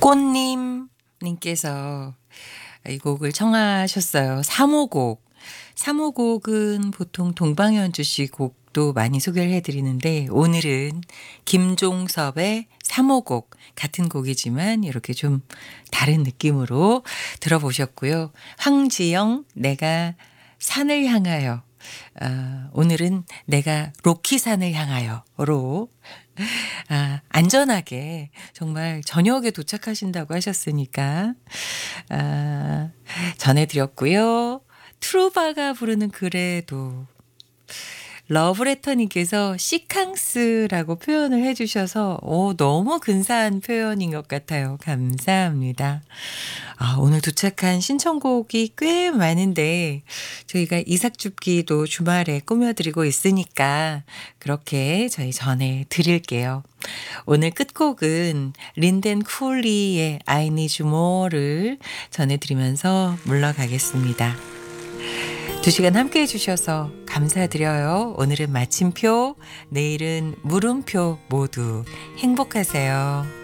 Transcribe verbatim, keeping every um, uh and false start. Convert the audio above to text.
꽃님 님께서 이 곡을 청하셨어요. 삼 호곡. 삼 호곡은 보통 동방현주 씨 곡도 많이 소개를 해 드리는데 오늘은 김종섭의 삼 호곡 같은 곡이지만 이렇게 좀 다른 느낌으로 들어보셨고요. 황지영 내가 산을 향하여 아 오늘은 내가 로키산을 향하여로 아 안전하게 정말 저녁에 도착하신다고 하셨으니까 아 전해 드렸고요. 트루바가 부르는 그래도 러브레터 님께서 시캉스라고 표현을 해 주셔서 어 너무 근사한 표현인 것 같아요. 감사합니다. 아 오늘 도착한 신청곡이 꽤 많은데 저희가 이삭줍기도 주말에 꾸며 드리고 있으니까 그렇게 저희 전해 드릴게요. 오늘 끝곡은 린덴 쿨리의 I Need You More를 전해 드리면서 물러가겠습니다. 두 시간 함께 해주셔서 감사드려요. 오늘은 마침표, 내일은 물음표 모두 행복하세요.